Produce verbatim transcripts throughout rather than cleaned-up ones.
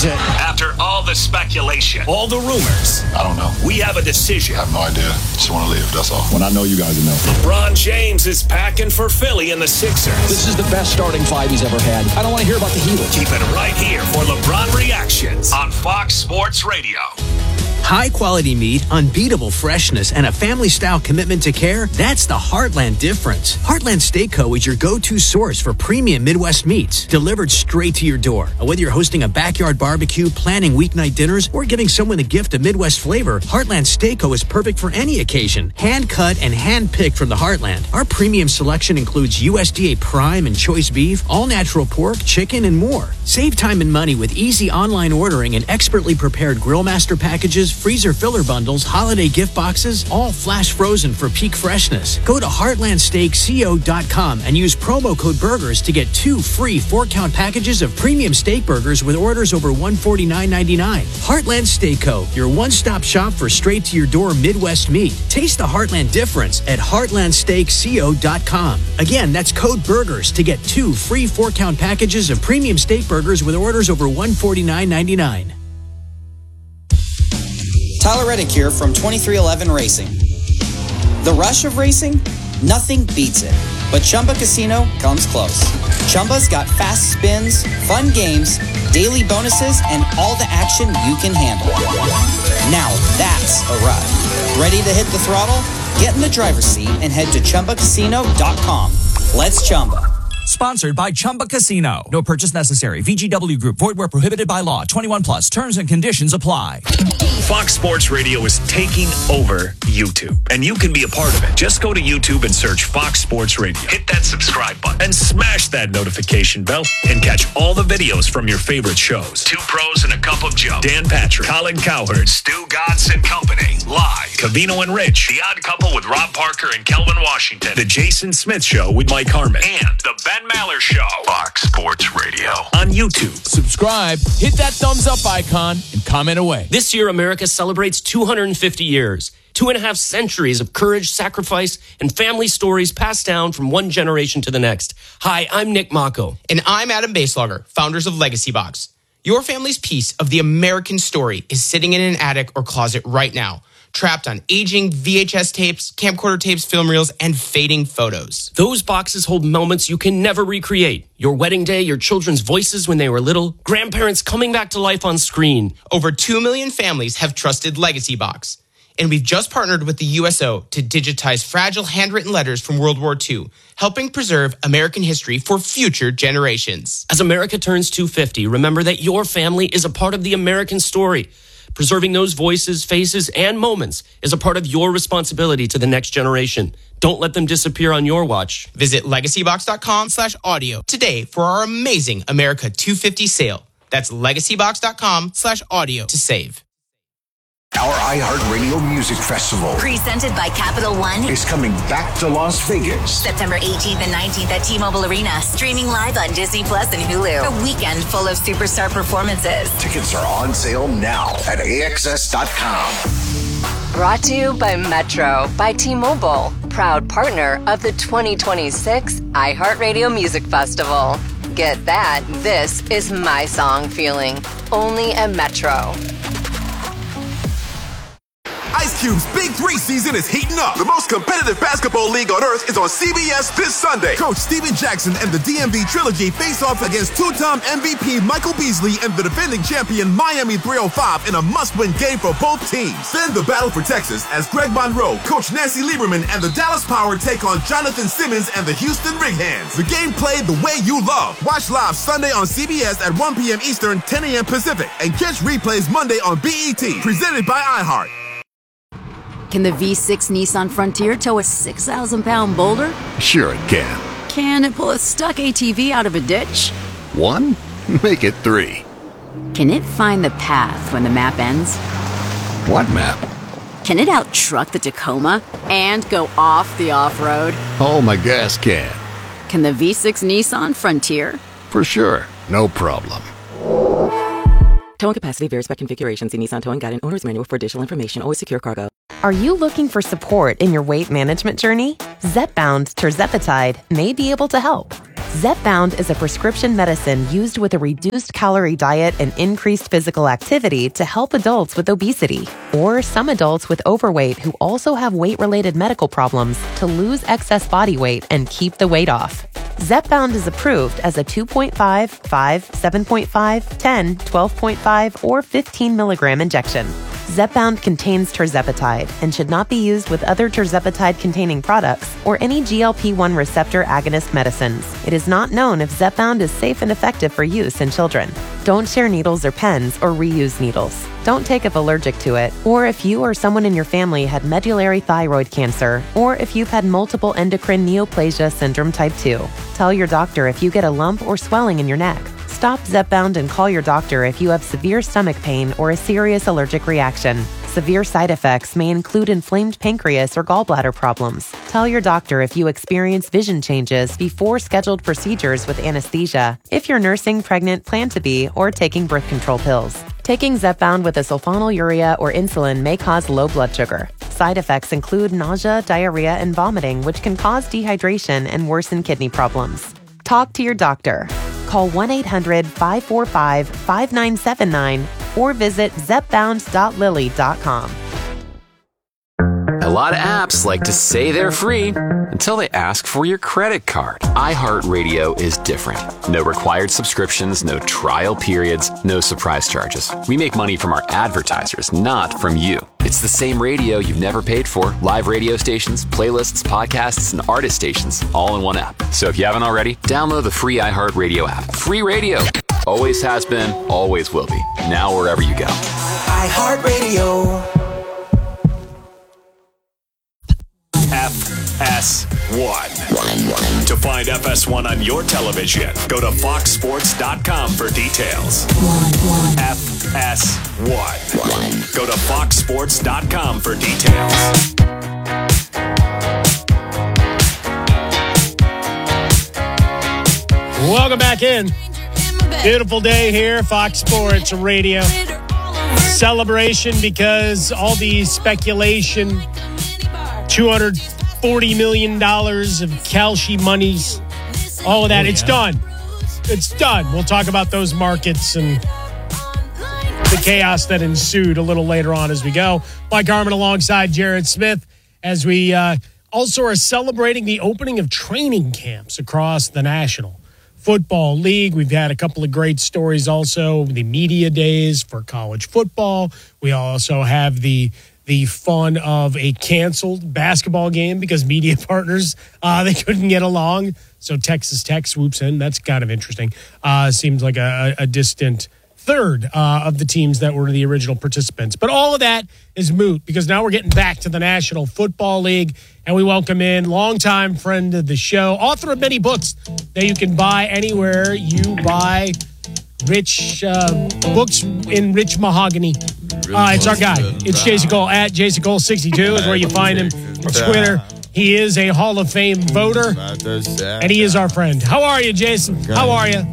is it? After all the speculation, all the rumors, I don't know. we have a decision. I have no idea. Just want to live, that's all. When I know you guys know. LeBron James is packing for Philly and the Sixers. This is the best starting five he's ever had. I don't want to hear about the Heat. Keep it right here for LeBron Reactions on Fox Sports Radio. High-quality meat, unbeatable freshness, and a family-style commitment to care, that's the Heartland difference. Heartland Steak Co. is your go-to source for premium Midwest meats, delivered straight to your door. Whether you're hosting a backyard barbecue, planning weeknight dinners, or giving someone a gift of Midwest flavor, Heartland Steak Co. is perfect for any occasion. Hand-cut and hand-picked from the Heartland. Our premium selection includes U S D A Prime and Choice Beef, all-natural pork, chicken, and more. Save time and money with easy online ordering and expertly prepared Grillmaster packages, freezer filler bundles, holiday gift boxes, all flash frozen for peak freshness. Go to heartland steak co dot com and use promo code BURGERS to get two free four-count packages of premium steak burgers with orders over one hundred forty-nine ninety-nine. Heartland Steak Co., your one-stop shop for straight-to-your-door Midwest meat. Taste the Heartland difference at heartland steak co dot com. Again, that's code BURGERS to get two free four-count packages of premium steak burgers with orders over one hundred forty-nine ninety-nine. Tyler Reddick here from twenty-three eleven Racing. The rush of racing? Nothing beats it. But Chumba Casino comes close. Chumba's got fast spins, fun games, daily bonuses, and all the action you can handle. Now that's a ride. Ready to hit the throttle? Get in the driver's seat and head to chumba casino dot com. Let's Chumba. Sponsored by Chumba Casino. No purchase necessary. V G W Group. Void where prohibited by law. twenty-one plus. Terms and conditions apply. Fox Sports Radio is taking over YouTube, and you can be a part of it. Just go to YouTube and search Fox Sports Radio. Hit that subscribe button and smash that notification bell and catch all the videos from your favorite shows. Two Pros and a Cup of Joe. Dan Patrick, Colin Cowherd, Stu Godson Company. Live. Cavino and Rich. The Odd Couple with Rob Parker and Kelvin Washington. The Jason Smith Show with Mike Harmon. And the Ben Maller Show. Fox Sports Radio on YouTube. Subscribe, hit that thumbs up icon, and comment away. This year, America celebrates two hundred fifty years. Two and a half centuries of courage, sacrifice, and family stories passed down from one generation to the next. Hi, I'm Nick Mako. And I'm Adam Baselogger, founders of Legacy Box. Your family's piece of the American story is sitting in an attic or closet right now, trapped on aging V H S tapes, camcorder tapes, film reels, and fading photos. Those boxes hold moments you can never recreate. Your wedding day, your children's voices when they were little, grandparents coming back to life on screen. Over two million families have trusted Legacy Box. And we've just partnered with the U S O to digitize fragile handwritten letters from World War Two, helping preserve American history for future generations. As America turns two hundred fifty, remember that your family is a part of the American story. Preserving those voices, faces, and moments is a part of your responsibility to the next generation. Don't let them disappear on your watch. Visit legacybox.com slash audio today for our amazing America two hundred fifty sale. That's legacybox.com slash audio to save. Our iHeartRadio Music Festival, presented by Capital One, is coming back to Las Vegas. September eighteenth and nineteenth at T-Mobile Arena. Streaming live on Disney Plus and Hulu. A weekend full of superstar performances. Tickets are on sale now at A X S dot com. Brought to you by Metro by T-Mobile, proud partner of the twenty twenty-six iHeartRadio Music Festival. Get that, this is my song feeling. Only at Metro. Ice Cube's Big Three season is heating up. The most competitive basketball league on earth is on C B S this Sunday. Coach Steven Jackson and the D M V Trilogy face off against two-time M V P Michael Beasley and the defending champion Miami three oh five in a must-win game for both teams. Then the battle for Texas as Greg Monroe, Coach Nancy Lieberman, and the Dallas Power take on Jonathan Simmons and the Houston Rig Hands. The game played the way you love. Watch live Sunday on C B S at one p.m. Eastern, ten a.m. Pacific, and catch replays Monday on B E T. Presented by iHeart. Can the V six Nissan Frontier tow a six thousand pound boulder? Sure it can. Can it pull a stuck A T V out of a ditch? One? Make it three. Can it find the path when the map ends? What map? Can it out-truck the Tacoma and go off the off-road? Oh, my gas can. Can the V six Nissan Frontier? For sure. No problem. Towing capacity varies by configuration. See Nissan Towing Guide and Owner's Manual for additional information. Always secure cargo. Are you looking for support in your weight management journey? Zepbound tirzepatide may be able to help. Zepbound is a prescription medicine used with a reduced calorie diet and increased physical activity to help adults with obesity, or some adults with overweight who also have weight-related medical problems to lose excess body weight and keep the weight off. Zepbound is approved as a two point five, five, seven point five, ten, twelve point five, or fifteen milligram injection. Zepbound contains tirzepatide and should not be used with other tirzepatide-containing products or any G L P one receptor agonist medicines. It is not known if Zepbound is safe and effective for use in children. Don't share needles or pens or reuse needles. Don't take if allergic to it, or if you or someone in your family had medullary thyroid cancer, or if you've had multiple endocrine neoplasia syndrome type two. Tell your doctor if you get a lump or swelling in your neck. Stop Zepbound and call your doctor if you have severe stomach pain or a serious allergic reaction. Severe side effects may include inflamed pancreas or gallbladder problems. Tell your doctor if you experience vision changes before scheduled procedures with anesthesia, if you're nursing, pregnant, plan to be, or taking birth control pills. Taking Zepbound with a sulfonylurea or insulin may cause low blood sugar. Side effects include nausea, diarrhea, and vomiting, which can cause dehydration and worsen kidney problems. Talk to your doctor. Call one eight hundred, five four five, five nine seven nine or visit zepbound dot lilly dot com. A lot of apps like to say they're free until they ask for your credit card. iHeartRadio is different. No required subscriptions, no trial periods, no surprise charges. We make money from our advertisers, not from you. It's the same radio you've never paid for. Live radio stations, playlists, podcasts, and artist stations, all in one app. So if you haven't already, download the free iHeartRadio app. Free radio. Always has been, always will be. Now wherever you go. iHeartRadio. F S one. To find F S one on your television, go to fox sports dot com for details. F S one. Go to fox sports dot com for details. Welcome back in. Beautiful day here, Fox Sports Radio. Celebration because all the speculation, two hundred forty million dollars of Kalshi monies, all of that, oh, it's yeah. done. It's done. We'll talk about those markets and the chaos that ensued a little later on as we go. Mike Harmon alongside Jared Smith as we uh, also are celebrating the opening of training camps across the National Football League. We've had a couple of great stories also, the media days for college football. We also have the the fun of a canceled basketball game because media partners, uh, they couldn't get along. So Texas Tech swoops in. That's kind of interesting. Uh, seems like a, a distant third uh, of the teams that were the original participants. But all of that is moot because now we're getting back to the National Football League, and we welcome in longtime friend of the show, author of many books that you can buy anywhere you buy rich uh, books in rich mahogany. Uh, it's our guy. It's Jason Cole at Jason Cole sixty-two is where you find him on Twitter. He is a Hall of Fame voter, and he is our friend. How are you, Jason? How are you?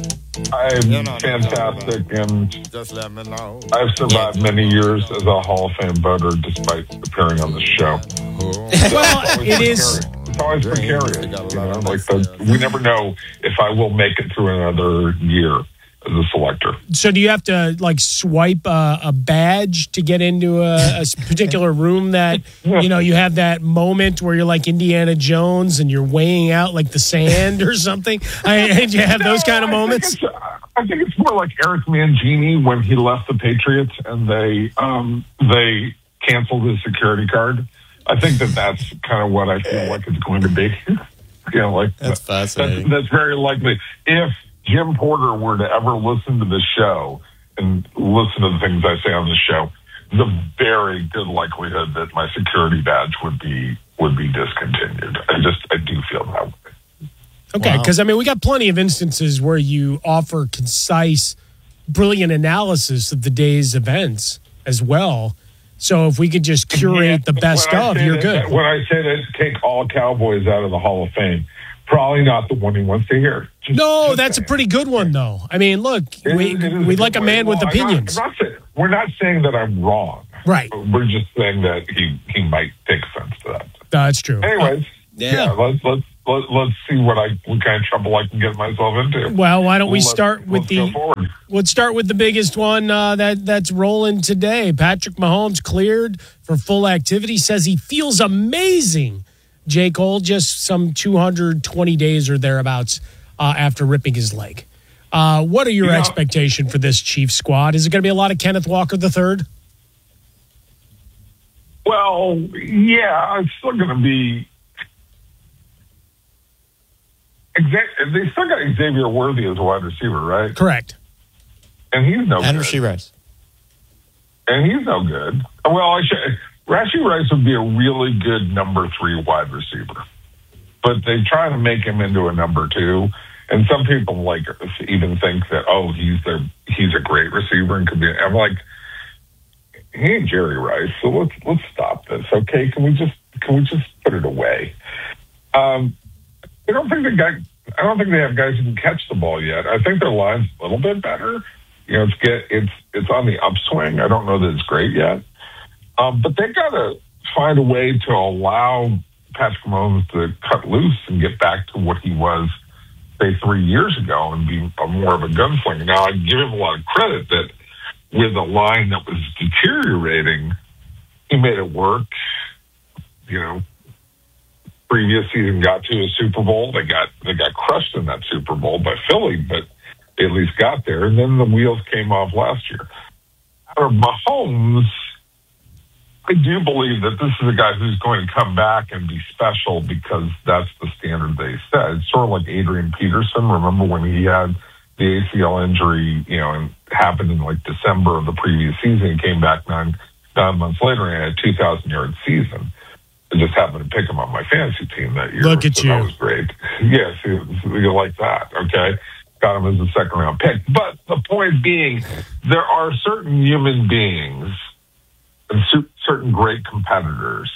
I'm fantastic, and I've survived many years as a Hall of Fame voter despite appearing on the show. Well, it is. It's always precarious. You know? Like the, we never know if I will make it through another year as a selector. So do you have to like swipe a, a badge to get into a, a particular room that, you know, you have that moment where you're like Indiana Jones and you're weighing out like the sand or something? I, do you have those kind of moments? I think, I think it's more like Eric Mangini when he left the Patriots and they um, they canceled his security card. I think that that's kind of what I feel like it's going to be. You know, like that's fascinating. That's, that's very likely. If Jim Porter were to ever listen to the show and listen to the things I say on the show, the very good likelihood that my security badge would be would be discontinued. I just I do feel that way. Okay, because wow. I mean we got plenty of instances where you offer concise, brilliant analysis of the day's events as well. So if we could just curate yeah, the best of, you're that, good. When I say that, take all Cowboys out of the Hall of Fame. Probably not the one he wants to hear. Just, no, just that's saying. A pretty good one, though. I mean, look, it we is, we like a man well, with opinions. I'm not, I'm not saying, we're not saying that I'm wrong. Right. We're just saying that he, he might take offense to that. No, that's true. Anyways. Yeah, yeah let's let's let, let's see what I what kind of trouble I can get myself into. Well, why don't we let's, start with let's the? Go forward. Let's start with the biggest one uh, that that's rolling today. Patrick Mahomes cleared for full activity. Says he feels amazing. J. Cole just some two hundred twenty days or thereabouts uh, after ripping his leg. Uh, what are your yeah. expectations for this Chiefs squad? Is it going to be a lot of Kenneth Walker the third? Well, yeah, it's still going to be. They still got Xavier Worthy as a wide receiver, right? Correct. And he's no and good. Rashee Rice. And he's no good. Well, I should, Rashee Rice would be a really good number three wide receiver. But they try to make him into a number two. And some people like even think that, oh, he's their, he's a great receiver and could be. I'm like, he ain't Jerry Rice, so let's let's stop this, okay? Can we just can we just put it away? Um, I don't think they got. I don't think they have guys who can catch the ball yet. I think their line's a little bit better. You know, it's get it's it's on the upswing. I don't know that it's great yet, um, but they got to find a way to allow Patrick Mahomes to cut loose and get back to what he was, say, three years ago, and be a, more of a gunslinger. Now, I give him a lot of credit that with a line that was deteriorating, he made it work. You know, previous season got to a Super Bowl. They got they got crushed in that Super Bowl by Philly, but they at least got there. And then the wheels came off last year. Out of Mahomes, I do believe that this is a guy who's going to come back and be special because that's the standard they set. It's sort of like Adrian Peterson. Remember when he had the A C L injury, you know, and happened in like December of the previous season. He came back nine nine months later and had a two thousand yard season. I just happened to pick him on my fantasy team that year. Look at so you. That was great. Yes, you like that, okay? Got him as a second round pick. But the point being, there are certain human beings and certain great competitors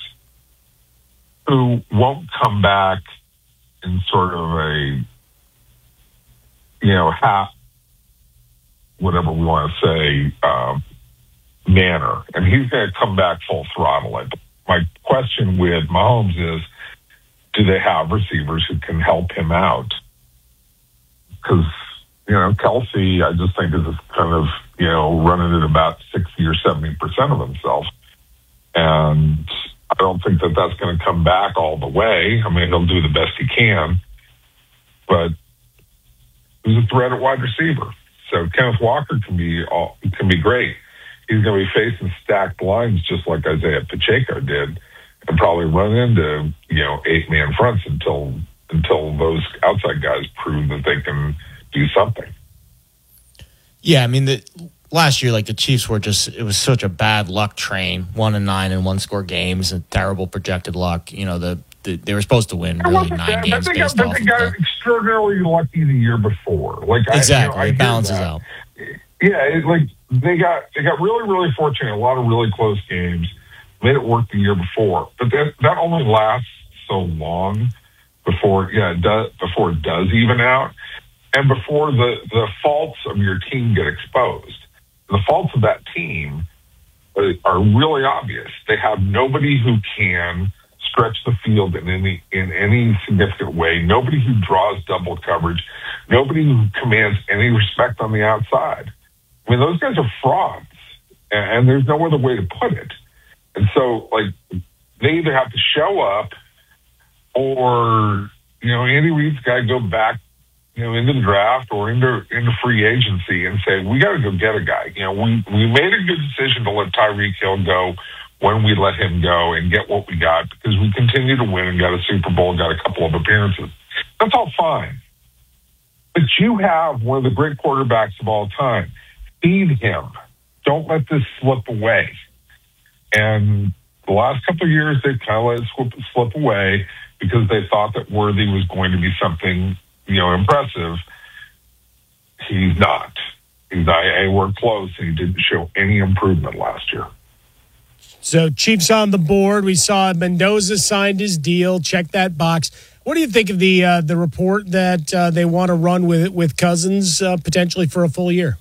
who won't come back in sort of a, you know, half, whatever we want to say, um, manner. And he's going to come back full throttle. My question with Mahomes is, do they have receivers who can help him out? Because, you know, Kelsey, I just think is kind of, you know, running at about sixty or seventy percent of himself. And I don't think that that's going to come back all the way. I mean, he'll do the best he can. But he's a threat at wide receiver. So Kenneth Walker can be all, can be great. He's going to be facing stacked lines just like Isaiah Pacheco did, and probably run into, you know, eight-man fronts until until those outside guys prove that they can do something. Yeah, I mean, the last year, like the Chiefs were just, it was such a bad luck train, one and nine and one score games, and terrible projected luck. You know, the, the they were supposed to win really nine that, games but they based got, off but they got of the, extraordinarily lucky the year before. Like exactly, I, you know, I it balances that. out. Yeah, it, like they got they got really really fortunate. A lot of really close games made it work the year before, but that that only lasts so long before yeah it does before it does even out, and before the the faults of your team get exposed. The faults of that team are really obvious. They have nobody who can stretch the field in any in any significant way. Nobody who draws double coverage. Nobody who commands any respect on the outside. I mean, those guys are frauds, and, and there's no other way to put it. And so, like, they either have to show up, or you know, Andy Reid's got to go back, you know, into the draft or into into free agency and say, we got to go get a guy. You know, we we made a good decision to let Tyreek Hill go when we let him go and get what we got because we continue to win and got a Super Bowl, got a couple of appearances. That's all fine. But you have one of the great quarterbacks of all time. Feed him. Don't let this slip away. And the last couple of years, they've kind of let it slip, slip away because they thought that Worthy was going to be something, you know, impressive. He's not. He's not. He worked close, and he didn't show any improvement last year. So Chiefs on the board. We saw Mendoza signed his deal. Check that box. What do you think of the uh, the report that uh, they want to run with with Cousins uh, potentially for a full year?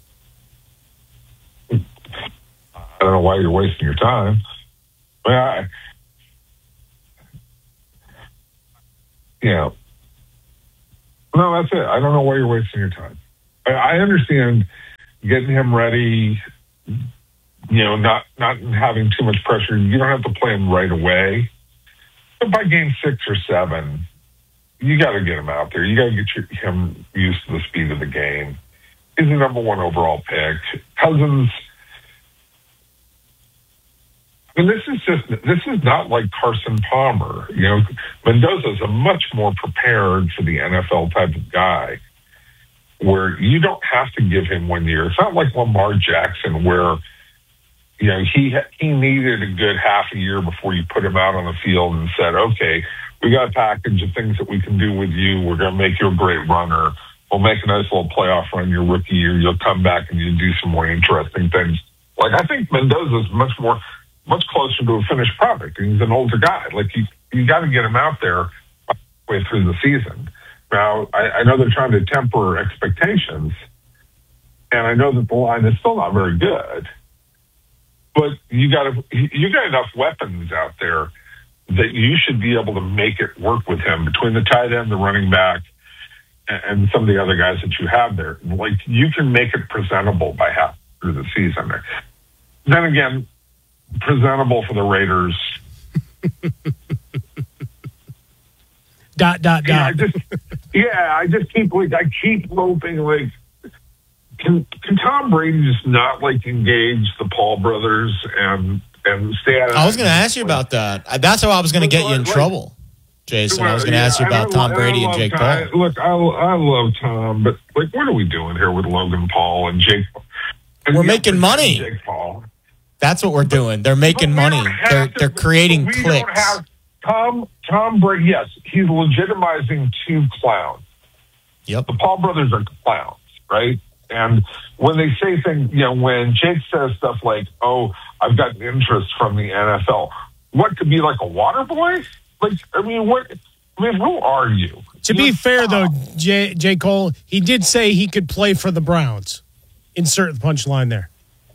I don't know why you're wasting your time. I, mean, I, Yeah. No, that's it. I don't know why you're wasting your time. I, I understand getting him ready, you know, not not having too much pressure. You don't have to play him right away. But by game six or seven, you got to get him out there. You got to get your, him used to the speed of the game. He's the number one overall pick. Cousins, I mean, this is just, this is not like Carson Palmer. You know, Mendoza's a much more prepared for the N F L type of guy where you don't have to give him one year. It's not like Lamar Jackson where, you know, he he needed a good half a year before you put him out on the field and said, okay, we got a package of things that we can do with you. We're going to make you a great runner. We'll make a nice little playoff run your rookie year. You'll come back and you do some more interesting things. Like, I think Mendoza's much more, much closer to a finished product. He's an older guy. Like, you, you got to get him out there halfway through the season. Now, I, I know they're trying to temper expectations, and I know that the line is still not very good. But you got to, you got enough weapons out there that you should be able to make it work with him between the tight end, the running back, and some of the other guys that you have there. Like, you can make it presentable by half through the season. Then again, presentable for the Raiders. dot, dot, dot. Yeah, I just, yeah, I just keep, like, I keep hoping, like, can, can Tom Brady just not, like, engage the Paul brothers and, and stay out of I was going to ask you about that. That's how I was going to get you in like, trouble. Jason, I was going to ask you about Tom Brady and Jake Paul. Look, I, I love Tom, but like, what are we doing here with Logan Paul and Jake? And we're making money. Jake Paul. That's what we're doing. They're making money. They're to, they're creating we clicks. Don't have Tom Tom Brady. Yes, he's legitimizing two clowns. Yep. The Paul brothers are clowns, right? And when they say things, you know, when Jake says stuff like, "Oh, I've got interest from the N F L," what could be like a water boy? Like, I mean, what? I mean, who are you? To be fair, though, J. J. Cole, he did say he could play for the Browns. Insert the punchline there.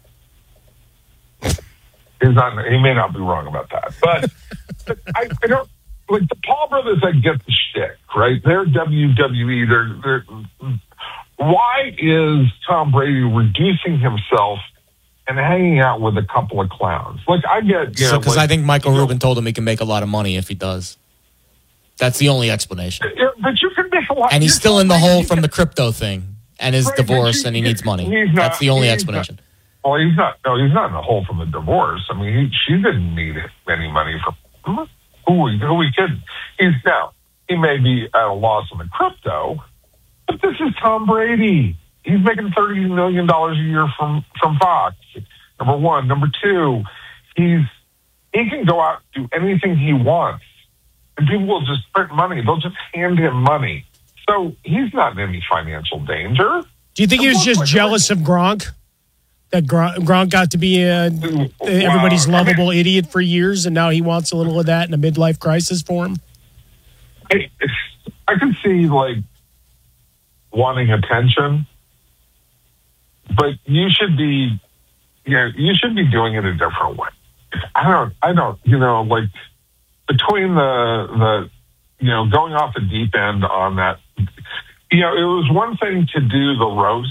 He's not. He may not be wrong about that, but, but I, I don't like the Paul brothers. I get the shtick, right? They're W W E. They're, they're. Why is Tom Brady reducing himself and hanging out with a couple of clowns? Like, I get, you know, because like, I think Michael you know, Rubin told him he can make a lot of money if he does. That's the only explanation. Yeah, but you can make a lot. And he's still in the hole from the crypto thing and his right, divorce, you, and he needs money. Not, That's the only explanation. Not, well, he's not. No, he's not in the hole from the divorce. I mean, he, she didn't need any money from him. Who, who we kidding? He's now. He may be at a loss on the crypto, but this is Tom Brady. He's making thirty million dollars a year from, from Fox, number one. Number two, he's he can go out and do anything he wants, and people will just print money. They'll just hand him money. So he's not in any financial danger. Do you think he was just like jealous of Gronk? That Gronk, Gronk got to be a, everybody's lovable idiot for years, and now he wants a little of that in a midlife crisis for him? I, I can see, like, wanting attention. But you should be, you know, you should be doing it a different way. I don't, I don't, you know, like between the, the, you know, going off the deep end on that, you know, it was one thing to do the roast,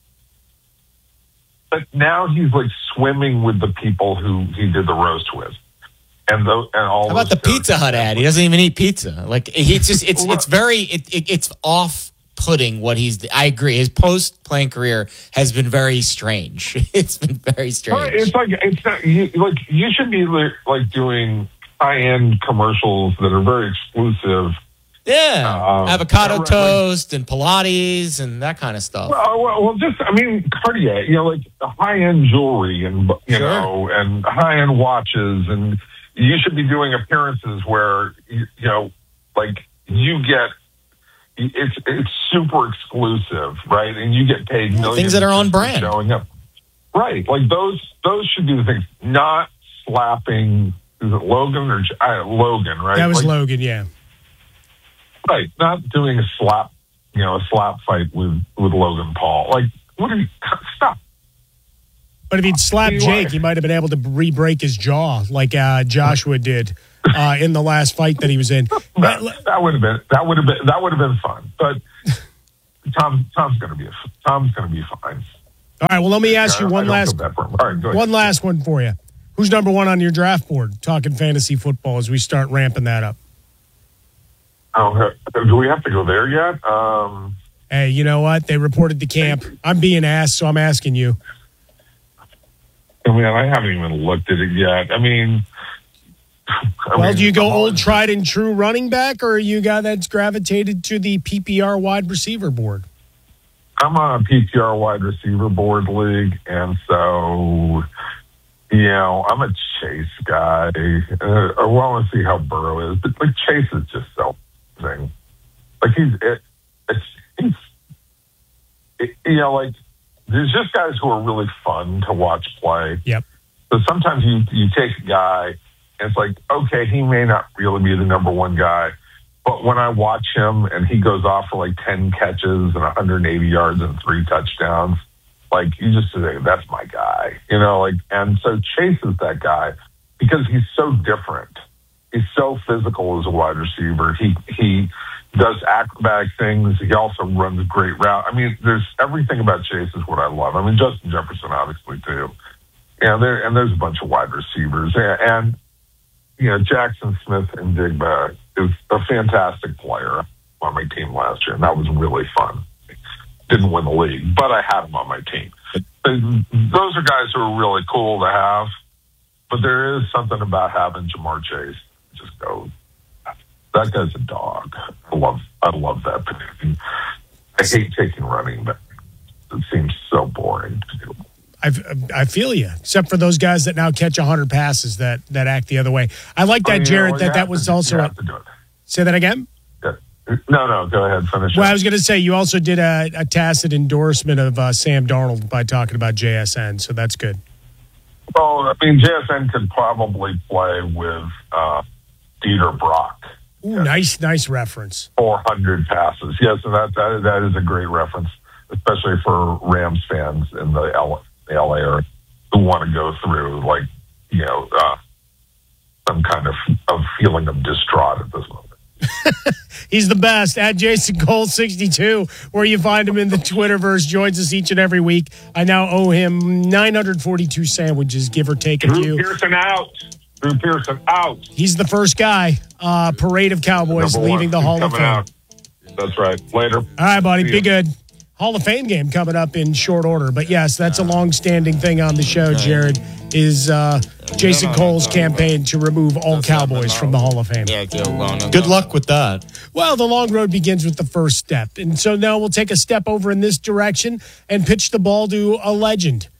but now he's like swimming with the people who he did the roast with. And, the, and all How about the Pizza Hut ad? He doesn't even eat pizza. Like, he's just, it's, it's very, it, it, it's off. Putting what he's, I agree. His post-playing career has been very strange. It's been very strange. It's like it's not you, like you should be like doing high-end commercials that are very exclusive. Yeah, um, avocado toast and Pilates and that kind of stuff. Well, well, well, just I mean Cartier, you know, like high-end jewelry and you sure. know, and high-end watches, and you should be doing appearances where you, you know, like you get. It's it's super exclusive, right? And you get paid millions. Things that are on brand. Showing up. Right. Like those those should be the things. Not slapping, is it Logan or uh, Logan, right? That was like, Logan, yeah. Right. Not doing a slap, you know, a slap fight with, with Logan Paul. Like, what are you, stop. But if he'd slapped Jake, he might have been able to re-break his jaw like uh, Joshua did uh, in the last fight that he was in. that, that would have been that would have been that would have been fun. But Tom Tom's going to be Tom's going to be fine. All right. Well, let me ask Yeah, you one last All right, go ahead. one last one for you. Who's number one on your draft board? Talking fantasy football as we start ramping that up. Oh, do we have to go there yet? Um, Hey, you know what? They reported to camp. I'm being asked, so I'm asking you. I mean, I haven't even looked at it yet. I mean, I Well, mean, do you go I'm old always- tried and true running back, or are you a guy that's gravitated to the P P R wide receiver board? I'm on a P P R wide receiver board league, and so, you know, I'm a Chase guy. Uh, I want to see how Burrow is, but like Chase is just so amazing. Like he's, it, it's, he's, it, you know, like there's just guys who are really fun to watch play. Yep. So sometimes you you take a guy, and it's like, okay, he may not really be the number one guy, but when I watch him and he goes off for like ten catches and one hundred eighty yards and three touchdowns, like you just say, that's my guy, you know, like, and so Chase is that guy because he's so different. He's so physical as a wide receiver. He, he does acrobatic things. He also runs a great route. I mean, there's everything about Chase is what I love. I mean, Justin Jefferson, obviously too. Yeah. There, and there's a bunch of wide receivers and, and you know, Jackson Smith and Digba is a fantastic player on my team last year, and that was really fun. Didn't win the league, but I had him on my team. Those are guys who are really cool to have, but there is something about having Jamar Chase. Just go, that guy's a dog. I love, I love that. I hate taking running back. It seems so boring to do. I, I feel you, except for those guys that now catch one hundred passes that, that act the other way. I like that, I mean, Jared, you know, that you that have was to- also you a, have to do it. say that again? Yeah. No, no, go ahead, finish Well, it. I was going to say you also did a, a tacit endorsement of uh, Sam Darnold by talking about J S N, so that's good. Well, I mean, J S N could probably play with uh, Dieter Brock. Ooh, nice, nice reference. four hundred passes. Yes, and that, that that is a great reference, especially for Rams fans in the L A, L A area who want to go through, like, you know, uh, some kind of, of feeling of distraught at this moment. He's the best. At Jason Cole sixty-two, where you find him in the Twitterverse, joins us each and every week. I now owe him nine hundred forty-two sandwiches, give or take a Drew few. Pearson out. Drew Pearson out. He's the first guy. Uh, parade of Cowboys Number leaving one. the He's Hall of coming Fame. out. That's right. Later. All right, buddy. See Be ya. good. Hall of Fame game coming up in short order. But yes, that's a long-standing thing on the show, Jared, is uh, Jason Cole's campaign to remove all Cowboys from the Hall of Fame. Good luck with that. Well, the long road begins with the first step. And so now we'll take a step over in this direction and pitch the ball to a legend.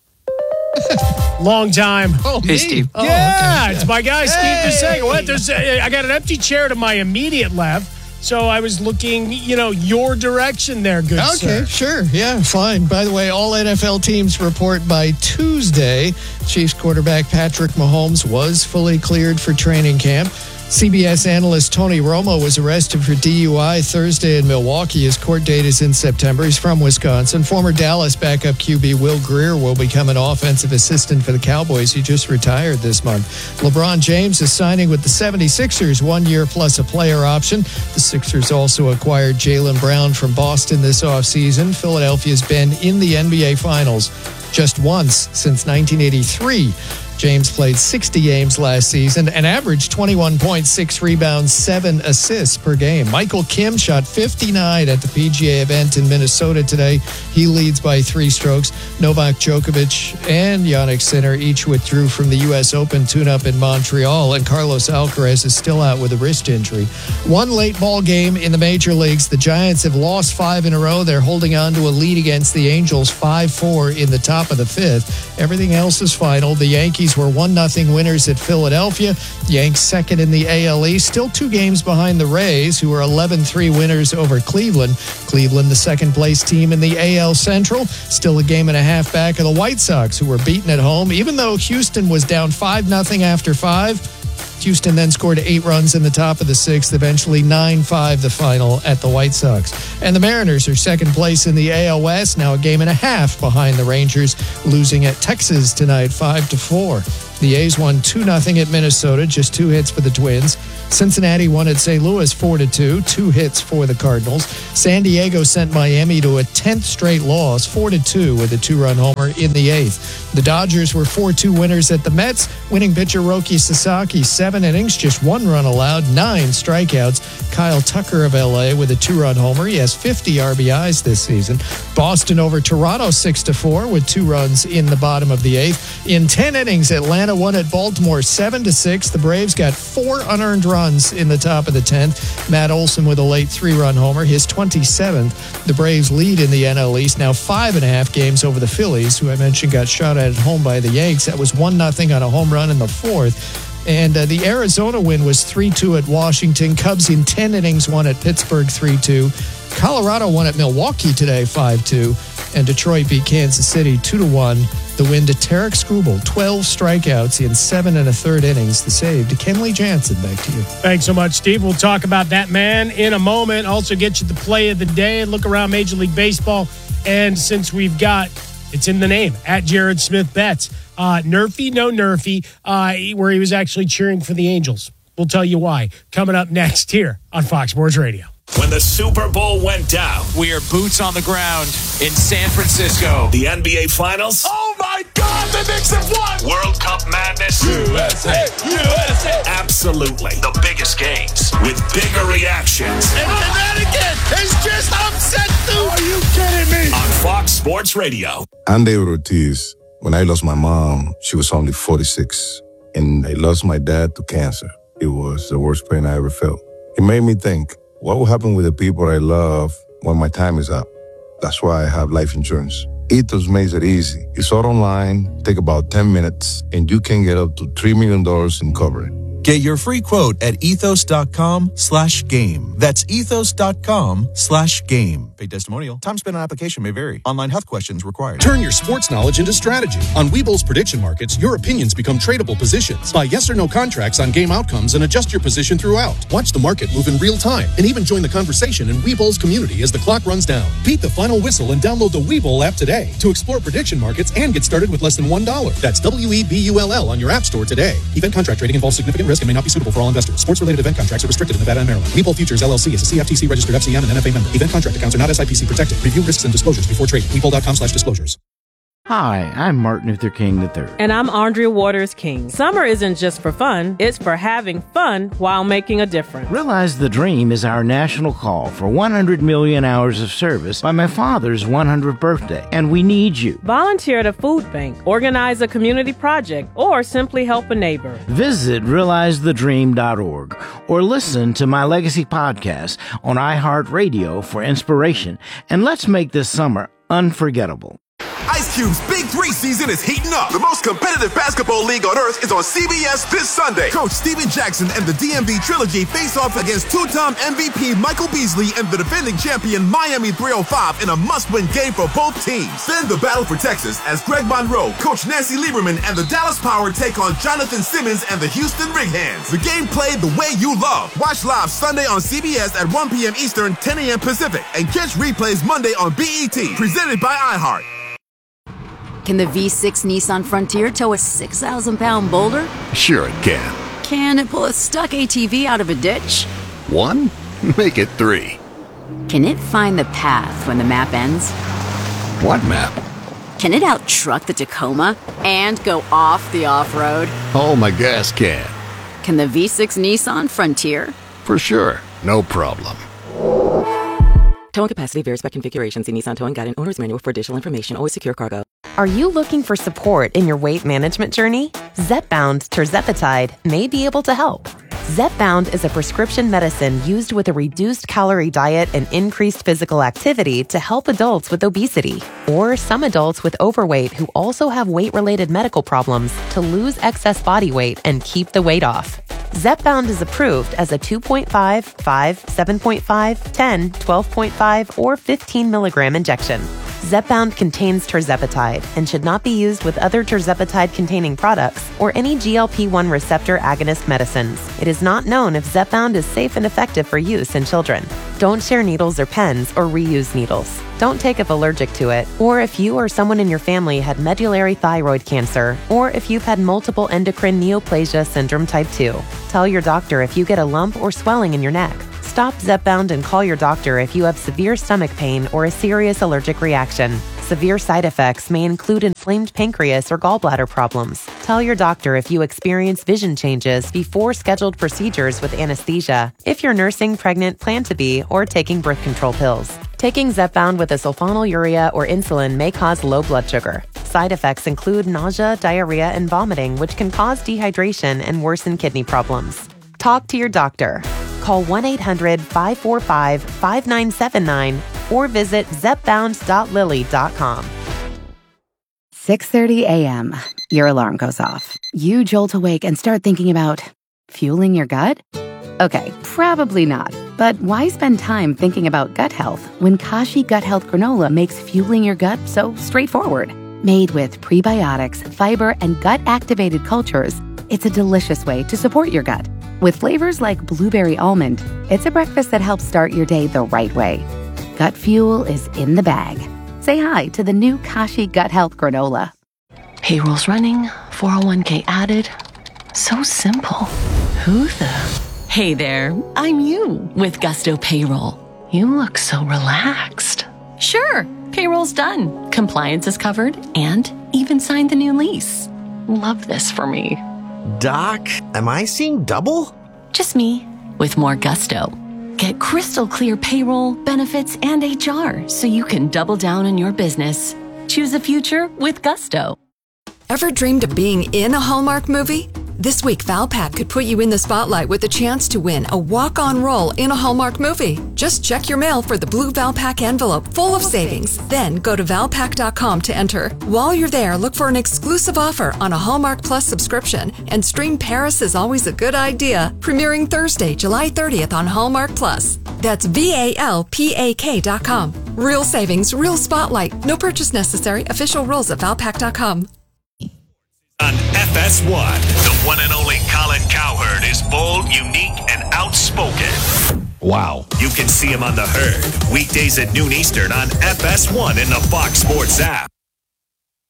Long time. Oh, me? Hey, Steve. Oh, yeah, okay. it's my guy, Steve Hey. Dusega. What? There's, uh, I got an empty chair to my immediate left. So I was looking, you know, your direction there, good Okay, sir. sure. Yeah, fine. By the way, all N F L teams report by Tuesday. Chiefs quarterback Patrick Mahomes was fully cleared for training camp. C B S analyst Tony Romo was arrested for D U I Thursday in Milwaukee. His court date is in September. He's from Wisconsin. Former Dallas backup Q B Will Greer will become an offensive assistant for the Cowboys. He just retired this month. LeBron James is signing with the seventy-sixers, one year plus a player option. The Sixers also acquired Jaylen Brown from Boston this offseason. Philadelphia's been in the N B A Finals just once since nineteen eighty-three. James played sixty games last season and averaged twenty-one point six rebounds, seven assists per game. Michael Kim shot fifty-nine at the P G A event in Minnesota today. He leads by three strokes. Novak Djokovic and Jannik Sinner each withdrew from the U S Open tune-up in Montreal, and Carlos Alcaraz is still out with a wrist injury. One late ball game in the major leagues. The Giants have lost five in a row. They're holding on to a lead against the Angels, five four in the top of the fifth. Everything else is final. The Yankees were one nothing winners at Philadelphia. Yanks second in the A L East, still two games behind the Rays, who are eleven three winners over Cleveland. Cleveland, the second place team in the A L Central, still a game and a half back of the White Sox, who were beaten at home. Even though Houston was down five nothing after five, Houston then scored eight runs in the top of the sixth, eventually nine five the final at the White Sox. And the Mariners are second place in the A L West, now a game and a half behind the Rangers, losing at Texas tonight five to four. The A's won two nothing at Minnesota, just two hits for the Twins. Cincinnati won at Saint Louis four to two, two hits for the Cardinals. San Diego sent Miami to a tenth straight loss, four to two, with a two-run homer in the eighth. The Dodgers were four two winners at the Mets. Winning pitcher Roki Sasaki, seven innings, just one run allowed, nine strikeouts. Kyle Tucker of L A with a two-run homer. He has fifty R B Is this season. Boston over Toronto six to four with two runs in the bottom of the eighth. In ten innings, Atlanta won at Baltimore seven to six. The Braves got four unearned runs in the top of the tenth. Matt Olson with a late three-run homer, his twenty-seventh. The Braves lead in the N L East, now five and a half games over the Phillies, who I mentioned got shot at at home by the Yanks. That was one nothing on a home run in the fourth. And uh, the Arizona win was three two at Washington. Cubs in ten innings won at Pittsburgh three two. Colorado won at Milwaukee today five two. And Detroit beat Kansas City two to one. The win to Tarek Skubal, twelve strikeouts in seven and a third innings. The save to Kenley Jansen. Back to you. Thanks so much, Steve. We'll talk about that man in a moment. Also get you the play of the day. Look around Major League Baseball. And since we've got, it's in the name, at Jared Smith Bets, uh, Nerfy, no Nerfy, uh, where he was actually cheering for the Angels. We'll tell you why. Coming up next here on Fox Sports Radio. When the Super Bowl went down, we are boots on the ground in San Francisco. The N B A Finals. Oh my God, the Knicks have won! World Cup madness. U S A, U S A. Absolutely. The biggest games with bigger reactions. And Connecticut is just upset too. Are you kidding me? On Fox Sports Radio. I'm David Ortiz. When I lost my mom, she was only forty-six. And I lost my dad to cancer. It was the worst pain I ever felt. It made me think, what will happen with the people I love when my time is up? That's why I have life insurance. Ethos makes it easy. It's all online, take about ten minutes, and you can get up to three million dollars in coverage. Get your free quote at ethos.com slash game. That's ethos.com slash game. Paid testimonial. Time spent on application may vary. Online health questions required. Turn your sports knowledge into strategy. On Webull's prediction markets, your opinions become tradable positions. Buy yes or no contracts on game outcomes and adjust your position throughout. Watch the market move in real time and even join the conversation in Webull's community as the clock runs down. Beat the final whistle and download the Webull app today to explore prediction markets and get started with less than one dollar. That's W E B U L L on your app store today. Event contract trading involves significant risk and may not be suitable for all investors. Sports-related event contracts are restricted in Nevada and Maryland. Webull Futures L L C is a C F T C-registered F C M and N F A member. Event contract accounts are not S I P C protected. Review risks and disclosures before trading. Webull.com slash disclosures. Hi, I'm Martin Luther King the third. And I'm Andrea Waters King. Summer isn't just for fun, it's for having fun while making a difference. Realize the Dream is our national call for one hundred million hours of service by my father's one hundredth birthday, and we need you. Volunteer at a food bank, organize a community project, or simply help a neighbor. Visit realize the dream dot org or listen to my Legacy podcast on iHeartRadio for inspiration, and let's make this summer unforgettable. Ice Cube's Big Three season is heating up. The most competitive basketball league on earth is on C B S this Sunday. Coach Steven Jackson and the D M V Trilogy face off against two-time M V P Michael Beasley and the defending champion Miami three oh five in a must-win game for both teams. Then the battle for Texas as Greg Monroe, Coach Nancy Lieberman, and the Dallas Power take on Jonathan Simmons and the Houston Rig Hands. The game played the way you love. Watch live Sunday on C B S at one p.m. Eastern, ten a.m. Pacific, and catch replays Monday on B E T. Presented by iHeart. Can the V six Nissan Frontier tow a six thousand pound boulder? Sure it can. Can it pull a stuck A T V out of a ditch? One? Make it three. Can it find the path when the map ends? What map? Can it out-truck the Tacoma and go off the off-road? Oh, my gas can. Can the V six Nissan Frontier? For sure. No problem. Towing capacity varies by configuration. See Nissan Towing Guide and Owner's Manual for additional information. Always secure cargo. Are you looking for support in your weight management journey? Zepbound Tirzepatide may be able to help. Zepbound is a prescription medicine used with a reduced calorie diet and increased physical activity to help adults with obesity or some adults with overweight who also have weight-related medical problems to lose excess body weight and keep the weight off. Zepbound is approved as a two point five, five, seven point five, ten, twelve point five, or fifteen milligram injection. Zepbound contains tirzepatide and should not be used with other tirzepatide-containing products or any G L P one receptor agonist medicines. It is not known if Zepbound is safe and effective for use in children. Don't share needles or pens or reuse needles. Don't take if allergic to it, or if you or someone in your family had medullary thyroid cancer, or if you've had multiple endocrine neoplasia syndrome type two. Tell your doctor if you get a lump or swelling in your neck. Stop Zepbound and call your doctor if you have severe stomach pain or a serious allergic reaction. Severe side effects may include inflamed pancreas or gallbladder problems. Tell your doctor if you experience vision changes before scheduled procedures with anesthesia, if you're nursing, pregnant, plan to be, or taking birth control pills. Taking Zepbound with a sulfonylurea or insulin may cause low blood sugar. Side effects include nausea, diarrhea, and vomiting, which can cause dehydration and worsen kidney problems. Talk to your doctor. Call one eight hundred five four five five nine seven nine or visit zepbound dot lilly dot com. six thirty a.m. Your alarm goes off. You jolt awake and start thinking about fueling your gut? Okay, probably not. But why spend time thinking about gut health when Kashi Gut Health Granola makes fueling your gut so straightforward? Made with prebiotics, fiber, and gut-activated cultures, it's a delicious way to support your gut. With flavors like blueberry almond, it's a breakfast that helps start your day the right way. Gut fuel is in the bag. Say hi to the new Kashi Gut Health Granola. Payroll's running, four oh one k added. So simple. Who the... Hey there, I'm you with Gusto Payroll. You look so relaxed. Sure, payroll's done. Compliance is covered and even signed the new lease. Love this for me. Doc, am I seeing double? Just me with more gusto. Get crystal clear payroll, benefits, and H R so you can double down on your business. Choose a future with Gusto. Ever dreamed of being in a Hallmark movie? This week, Valpak could put you in the spotlight with a chance to win a walk-on role in a Hallmark movie. Just check your mail for the blue Valpak envelope full of savings. Then go to valpak dot com to enter. While you're there, look for an exclusive offer on a Hallmark Plus subscription and stream Paris is Always a Good Idea, premiering Thursday, July thirtieth on Hallmark Plus. That's V A L P A K dot com. Real savings, real spotlight. No purchase necessary. Official rules at valpak dot com. On F S one, the one and only Colin Cowherd is bold, unique, and outspoken. Wow. You can see him on The Herd, weekdays at noon Eastern on F S one in the Fox Sports app.